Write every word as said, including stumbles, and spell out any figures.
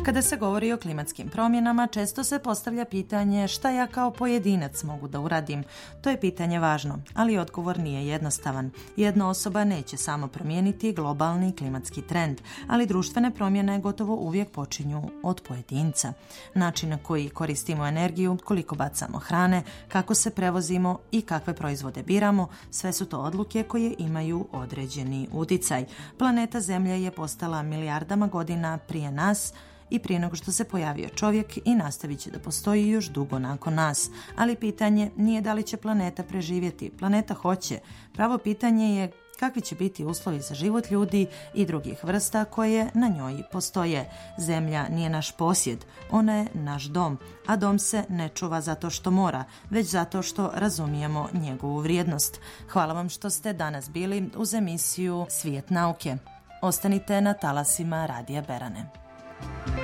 Kada se govori o klimatskim promjenama, često se postavlja pitanje šta ja kao pojedinac mogu da uradim. To je pitanje važno, ali odgovor nije jednostavan. Jedna osoba neće samo promijeniti globalni klimatski trend, ali društvene promjene gotovo uvijek počinju od pojedinca. Način na koji koristimo energiju, koliko bacamo hrane, kako se prevozimo i kakve proizvode biramo, sve su to odluke koje imaju određeni uticaj. Planeta Zemlja je postala milijardama godina prije nas i prije nego što se pojavio čovjek i nastavit će da postoji još dugo nakon nas. Ali pitanje nije da li će planeta preživjeti. Planeta hoće. Pravo pitanje je kakvi će biti uslovi za život ljudi i drugih vrsta koje na njoj postoje. Zemlja nije naš posjed, ona je naš dom, a dom se ne čuva zato što mora, već zato što razumijemo njegovu vrijednost. Hvala vam što ste danas bili uz emisiju Svijet nauke. Ostanite na talasima Radija Berane.